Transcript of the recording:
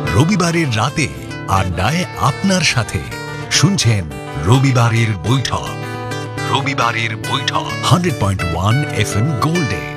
রবিবারের রাতে আড্ডায় আপনার সাথে শুনছেন রবিবারের বৈঠক। রবিবারের বৈঠক 100.1 FM গোল্ডে।